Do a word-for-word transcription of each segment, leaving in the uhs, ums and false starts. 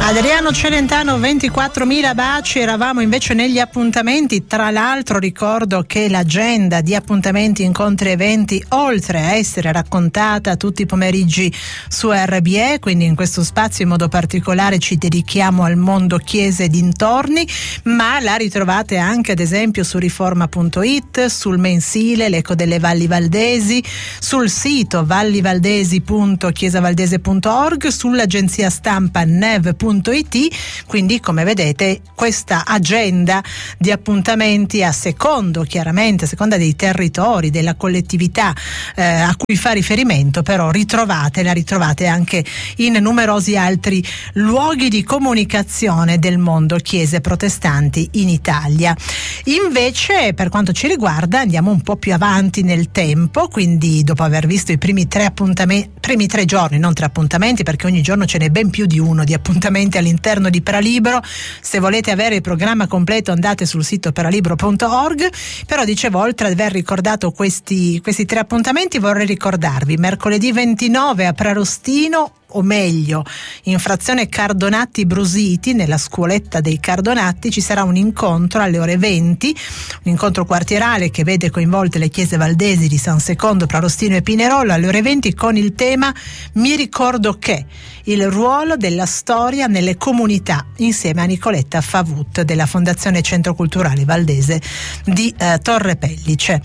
Adriano Celentano, ventiquattromila baci. Eravamo invece negli appuntamenti. Tra l'altro ricordo che l'agenda di appuntamenti, incontri e eventi, oltre a essere raccontata tutti i pomeriggi su R B E, quindi in questo spazio in modo particolare ci dedichiamo al mondo chiese e dintorni, ma la ritrovate anche ad esempio su riforma punto it, sul mensile L'Eco delle Valli Valdesi, sul sito vallivaldesi punto chiesavaldese punto org, sull'agenzia stampa nev punto it. Quindi, come vedete, questa agenda di appuntamenti a secondo, chiaramente a seconda dei territori, della collettività eh, a cui fa riferimento, però ritrovate, la ritrovate anche in numerosi altri luoghi di comunicazione del mondo chiese protestanti in Italia. Invece, per quanto ci riguarda, andiamo un po' più avanti nel tempo, quindi dopo aver visto i primi tre appuntamenti, primi tre giorni, non tre appuntamenti, perché ogni giorno ce n'è ben più di uno di appuntamenti all'interno di Paralibro. Se volete avere il programma completo andate sul sito paralibro punto org. Però dicevo, oltre ad aver ricordato questi, questi tre appuntamenti, vorrei ricordarvi mercoledì ventinove a Prarostino, o meglio in frazione Cardonati Brusiti, nella scuoletta dei Cardonati, ci sarà un incontro alle ore venti, un incontro quartierale che vede coinvolte le chiese valdesi di San Secondo, Prarostino e Pinerolo, alle ore venti, con il tema Mi ricordo che, il ruolo della storia nelle comunità, insieme a Nicoletta Favut della Fondazione Centro Culturale Valdese di eh, Torre Pellice.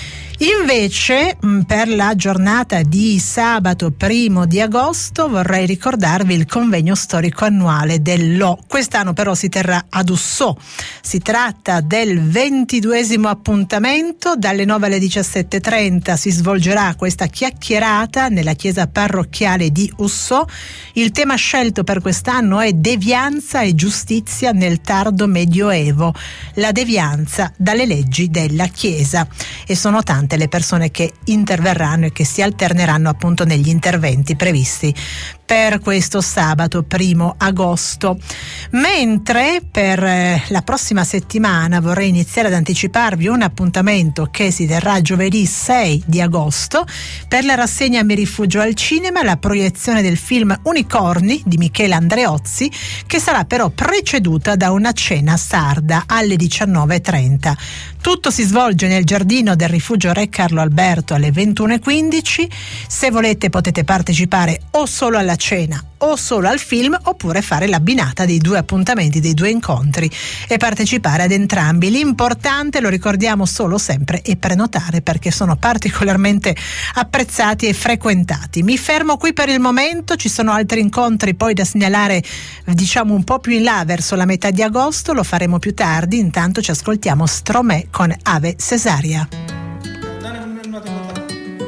Invece, per la giornata di sabato primo di agosto, vorrei ricordarvi il convegno storico annuale dell'O. Quest'anno però si terrà ad Ussò. Si tratta del ventiduesimo appuntamento. Dalle nove alle diciassette e trenta si svolgerà questa chiacchierata nella chiesa parrocchiale di Ussò. Il tema scelto per quest'anno è devianza e giustizia nel tardo medioevo, la devianza dalle leggi della Chiesa. E sono tante le persone che interverranno e che si alterneranno appunto negli interventi previsti per questo sabato primo agosto. Mentre per eh, la prossima settimana vorrei iniziare ad anticiparvi un appuntamento che si terrà giovedì sei di agosto per la rassegna Mi rifugio al cinema, la proiezione del film Unicorni di Michele Andreozzi, che sarà però preceduta da una cena sarda alle diciannove e trenta. Tutto si svolge nel giardino del rifugio Re Carlo Alberto alle ventuno e quindici. Se volete potete partecipare o solo alla cena o solo al film, oppure fare l'abbinata dei due appuntamenti, dei due incontri, e partecipare ad entrambi. L'importante, lo ricordiamo solo sempre, è prenotare, perché sono particolarmente apprezzati e frequentati. Mi fermo qui per il momento, ci sono altri incontri poi da segnalare, diciamo un po' più in là verso la metà di agosto, lo faremo più tardi. Intanto ci ascoltiamo Stromae con Ave Cesaria.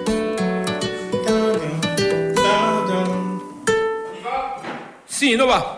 Sì, dove va?